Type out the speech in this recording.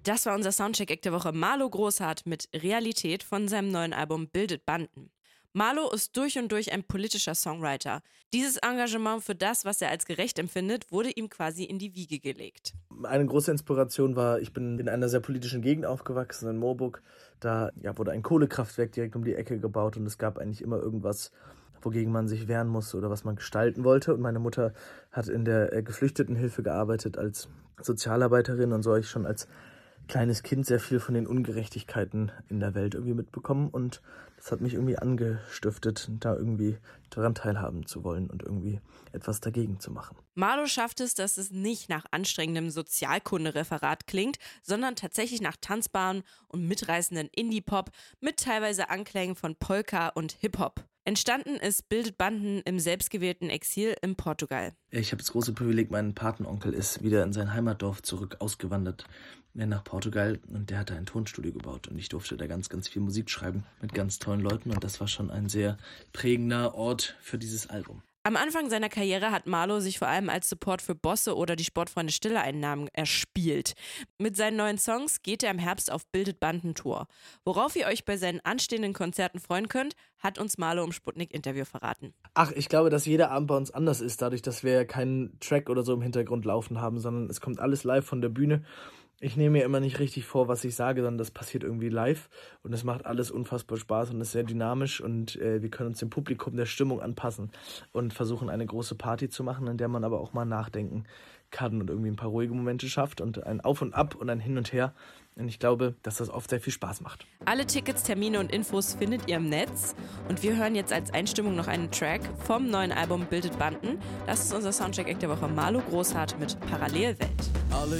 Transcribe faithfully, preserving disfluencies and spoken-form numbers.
Das war unser Soundcheck-Eck der Woche. Marlo Großhardt mit Realität von seinem neuen Album Bildet Banden. Marlo ist durch und durch ein politischer Songwriter. Dieses Engagement für das, was er als gerecht empfindet, wurde ihm quasi in die Wiege gelegt. Eine große Inspiration war, ich bin in einer sehr politischen Gegend aufgewachsen, in Moorburg. Da ja, wurde ein Kohlekraftwerk direkt um die Ecke gebaut und es gab eigentlich immer irgendwas, wogegen man sich wehren musste oder was man gestalten wollte. Und meine Mutter hat in der äh, Geflüchtetenhilfe gearbeitet als Sozialarbeiterin und so habe ich schon als kleines Kind sehr viel von den Ungerechtigkeiten in der Welt irgendwie mitbekommen und das hat mich irgendwie angestiftet, da irgendwie daran teilhaben zu wollen und irgendwie etwas dagegen zu machen. Marlo schafft es, dass es nicht nach anstrengendem Sozialkundereferat klingt, sondern tatsächlich nach tanzbaren und mitreißenden Indie-Pop mit teilweise Anklängen von Polka und Hip-Hop. Entstanden ist Bildet Banden im selbstgewählten Exil in Portugal. Ich habe das große Privileg, mein Patenonkel ist wieder in sein Heimatdorf zurück ausgewandert nach Portugal und der hat da ein Tonstudio gebaut und ich durfte da ganz, ganz viel Musik schreiben mit ganz tollen Leuten und das war schon ein sehr prägender Ort für dieses Album. Am Anfang seiner Karriere hat Marlo sich vor allem als Support für Bosse oder die Sportfreunde Stille einen Namen erspielt. Mit seinen neuen Songs geht er im Herbst auf Bildet Banden Tour. Worauf ihr euch bei seinen anstehenden Konzerten freuen könnt, hat uns Marlo im Sputnik-Interview verraten. Ach, ich glaube, dass jeder Abend bei uns anders ist, dadurch, dass wir keinen Track oder so im Hintergrund laufen haben, sondern es kommt alles live von der Bühne. Ich nehme mir immer nicht richtig vor, was ich sage, sondern das passiert irgendwie live und es macht alles unfassbar Spaß und ist sehr dynamisch und äh, wir können uns dem Publikum der Stimmung anpassen und versuchen eine große Party zu machen, in der man aber auch mal nachdenken kann und irgendwie ein paar ruhige Momente schafft und ein Auf und Ab und ein Hin und Her und ich glaube, dass das oft sehr viel Spaß macht. Alle Tickets, Termine und Infos findet ihr im Netz und wir hören jetzt als Einstimmung noch einen Track vom neuen Album Bildet Banden. Das ist unser Soundcheck-Eck der Woche, Marlo Großhardt mit Parallelwelt. Alle